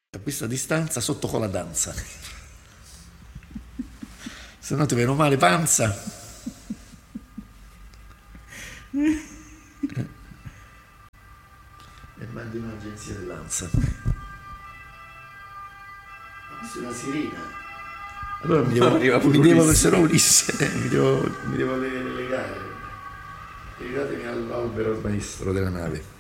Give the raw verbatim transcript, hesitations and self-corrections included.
a questa distanza sotto con la danza. Se no ti viene male panza. E mandi un'agenzia dell'ANSA. Questa è una sirena. Allora mi devo, Arriva mi pure devo Ulisse. se no Ulisse, mi devo, mi devo le- legare. Legatemi all'albero maestro della nave.